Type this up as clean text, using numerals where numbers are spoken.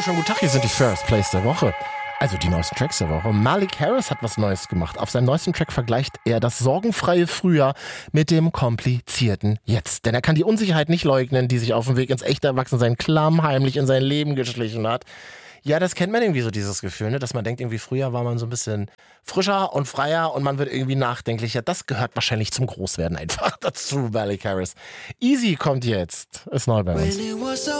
Schönen guten Tag, hier sind die First Plays der Woche. Also die neuesten Tracks der Woche. Malik Harris hat was Neues gemacht. Auf seinem neuesten Track vergleicht er das sorgenfreie Frühjahr mit dem komplizierten Jetzt. Denn er kann die Unsicherheit nicht leugnen, die sich auf dem Weg ins echte Erwachsensein klammheimlich in sein Leben geschlichen hat. Ja, das kennt man irgendwie so, dieses Gefühl, ne? Dass man denkt, irgendwie früher war man so ein bisschen frischer und freier und man wird irgendwie nachdenklicher. Das gehört wahrscheinlich zum Großwerden einfach dazu, Malik Harris. Easy kommt jetzt. Ist neu bei uns.